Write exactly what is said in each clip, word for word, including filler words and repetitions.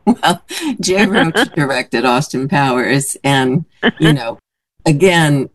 Well, Jay Roach directed Austin Powers, and you know, again,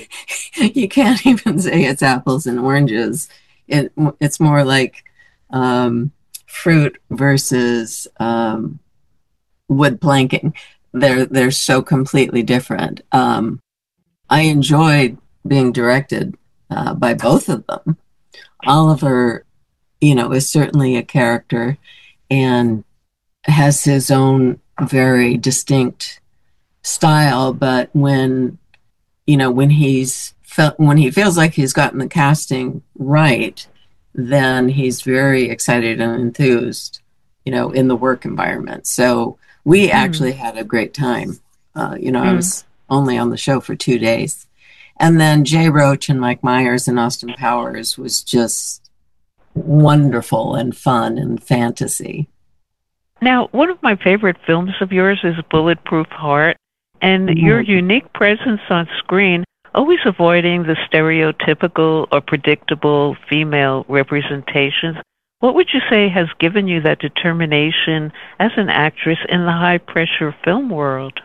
you can't even say it's apples and oranges. It it's more like um, fruit versus um, wood planking. They're they're so completely different. Um, I enjoyed being directed uh, by both of them. Oliver, you know, is certainly a character and has his own very distinct style, but when you know when he's felt when he feels like he's gotten the casting right, then he's very excited and enthused, you know, in the work environment. So we Mm, actually had a great time. Uh, you know, I mm. was only on the show for two days, and then Jay Roach and Mike Myers and Austin Powers was just wonderful and fun and fantasy. Now, one of my favorite films of yours is Bulletproof Heart, and your Mhm. unique presence on screen, always avoiding the stereotypical or predictable female representations. What would you say has given you that determination as an actress in the high pressure film world?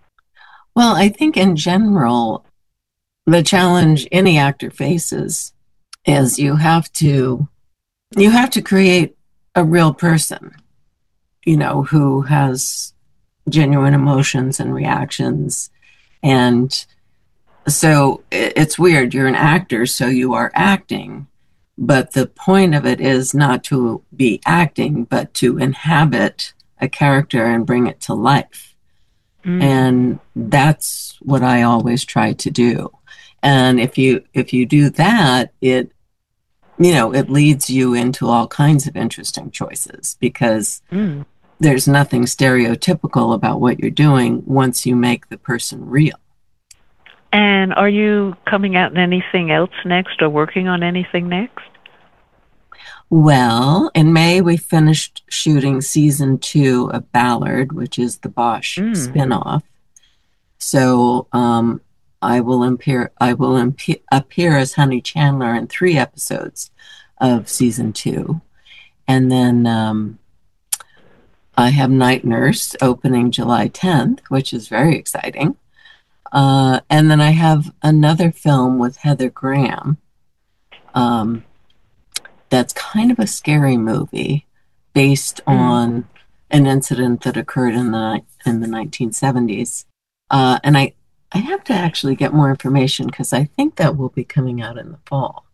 Well, I think in general, the challenge any actor faces is you have to you have to create a real person, you know, who has genuine emotions and reactions. And so it's weird. You're an actor, so you are acting, but the point of it is not to be acting, but to inhabit a character and bring it to life. Mm. And that's what I always try to do. And if you if you do that, it you know, it leads you into all kinds of interesting choices because Mm. there's nothing stereotypical about what you're doing once you make the person real. And are you coming out in anything else next or working on anything next? Well, in May, we finished shooting season two of Ballard, which is the Bosch Mm. spinoff. So um, I will appear. I will impe- appear as Honey Chandler in three episodes of season two, and then um, I have Night Nurse opening July tenth, which is very exciting. Uh, and then I have another film with Heather Graham. Um, that's kind of a scary movie based Mm. on an incident that occurred in the in the nineteen seventies. Uh, and I I have to actually get more information because I think that will be coming out in the fall.